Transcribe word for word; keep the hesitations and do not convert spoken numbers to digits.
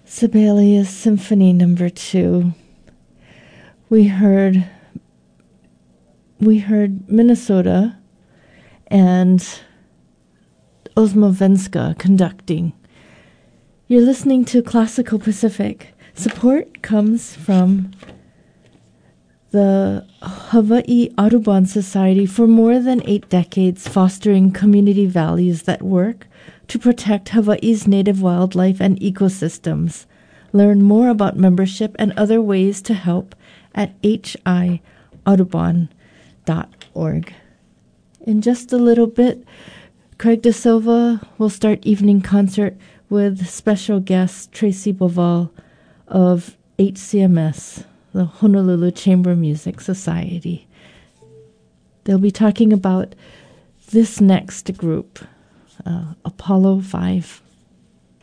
Sibelius Symphony Number Two. We heard we heard Minnesota and Osmovenska conducting. You're listening to Classical Pacific. Support comes from the Hawaii Audubon Society for more than eight decades, fostering community values that work to protect Hawaii's native wildlife and ecosystems. Learn more about membership and other ways to help at h i audubon dot org. In just a little bit, Craig De Silva will start evening concert with special guest Tracy Boval of H C M S, the Honolulu Chamber Music Society. They'll be talking about this next group, uh, Apollo five.